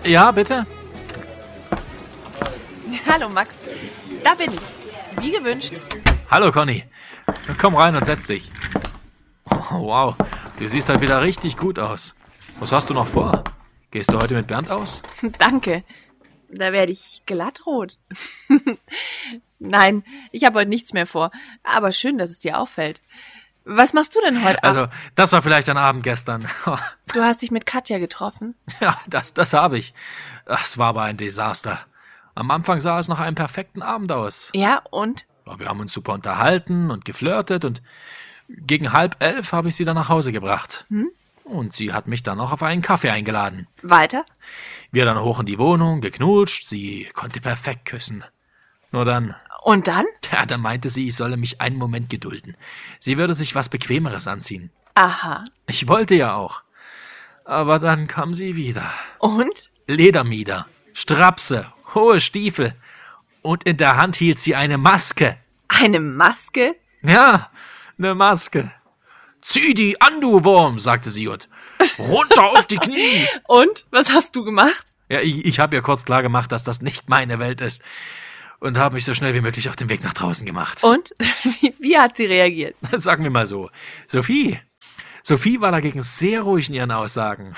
Ja, bitte? Hallo Max, da bin ich. Wie gewünscht. Hallo Conny. Komm rein und setz dich. Oh, wow, du siehst halt wieder richtig gut aus. Was hast du noch vor? Gehst du heute mit Bernd aus? Danke. Da werde ich glattrot. Nein, ich habe heute nichts mehr vor. Aber schön, dass es dir auffällt. Was machst du denn heute Abend? Also, das war vielleicht ein Abend gestern. Du hast dich mit Katja getroffen? Ja, das habe ich. Das war aber ein Desaster. Am Anfang sah es nach einem perfekten Abend aus. Ja, und? Wir haben uns super unterhalten und geflirtet und gegen 10:30 habe ich sie dann nach Hause gebracht. Und sie hat mich dann auch auf einen Kaffee eingeladen. Weiter? Wir dann hoch in die Wohnung, geknutscht, sie konnte perfekt küssen. Nur dann... Und dann? Ja, dann meinte sie, ich solle mich einen Moment gedulden. Sie würde sich was Bequemeres anziehen. Aha. Ich wollte ja auch. Aber dann kam sie wieder. Und? Ledermieder, Strapse, hohe Stiefel. Und in der Hand hielt sie eine Maske. Eine Maske? Ja, eine Maske. Zieh die an, du Wurm, sagte sie und runter auf die Knie. Und? Was hast du gemacht? Ja, ich habe ihr kurz klar gemacht, dass das nicht meine Welt ist. Und habe mich so schnell wie möglich auf den Weg nach draußen gemacht. Und? Wie hat sie reagiert? Sagen wir mal so. Sophie war dagegen sehr ruhig in ihren Aussagen.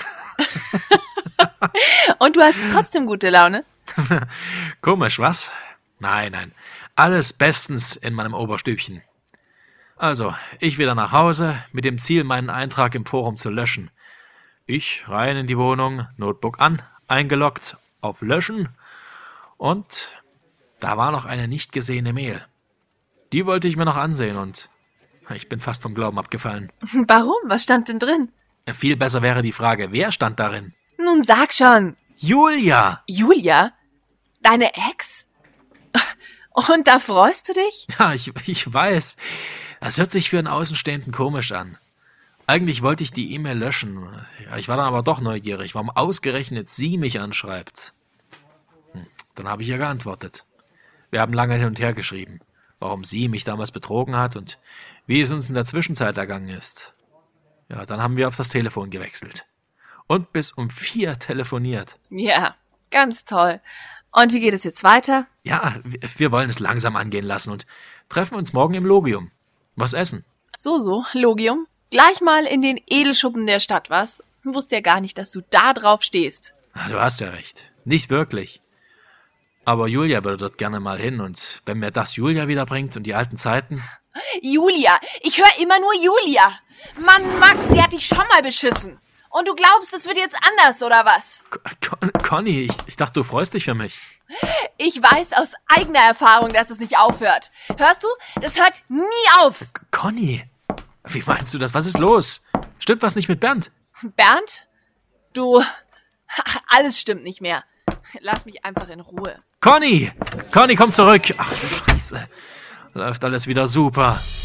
Und du hast trotzdem gute Laune? Komisch, was? Nein. Alles bestens in meinem Oberstübchen. Also, ich wieder nach Hause, mit dem Ziel, meinen Eintrag im Forum zu löschen. Ich rein in die Wohnung, Notebook an, eingeloggt, auf Löschen und da war noch eine nicht gesehene Mail. Die wollte ich mir noch ansehen und ich bin fast vom Glauben abgefallen. Warum? Was stand denn drin? Viel besser wäre die Frage, wer stand darin? Nun sag schon. Julia! Julia? Deine Ex? Und da freust du dich? Ja, ich weiß. Das hört sich für einen Außenstehenden komisch an. Eigentlich wollte ich die E-Mail löschen. Ja, ich war dann aber doch neugierig, warum ausgerechnet sie mich anschreibt. Dann habe ich ihr geantwortet. Wir haben lange hin und her geschrieben, warum sie mich damals betrogen hat und wie es uns in der Zwischenzeit ergangen ist. Ja, dann haben wir auf das Telefon gewechselt. Und bis um 4 telefoniert. Ja, ganz toll. Und wie geht es jetzt weiter? Ja, wir wollen es langsam angehen lassen und treffen uns morgen im Logium. Was essen? So, Logium. Gleich mal in den Edelschuppen der Stadt, was? Wusste ja gar nicht, dass du da drauf stehst. Du hast ja recht. Nicht wirklich. Aber Julia würde dort gerne mal hin und wenn mir das Julia wiederbringt und die alten Zeiten... Julia! Ich höre immer nur Julia! Mann, Max, die hat dich schon mal beschissen. Und du glaubst, es wird jetzt anders, oder was? Conny, ich dachte, du freust dich für mich. Ich weiß aus eigener Erfahrung, dass es nicht aufhört. Hörst du? Das hört nie auf. Conny, wie meinst du das? Was ist los? Stimmt was nicht mit Bernd? Bernd? Du... Alles stimmt nicht mehr. Lass mich einfach in Ruhe. Conny, komm zurück. Ach, Scheiße. Läuft alles wieder super.